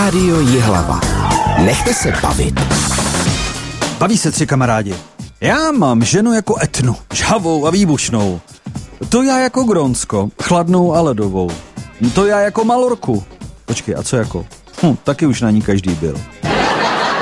Rádio Jihlava. Nechte se bavit. Baví se 3 kamarádi. Já mám ženu jako Etnu, žhavou a výbušnou. To já jako Grónsko, chladnou a ledovou. To já jako Malorku. Počkej, a co jako? Taky už na ní každý byl.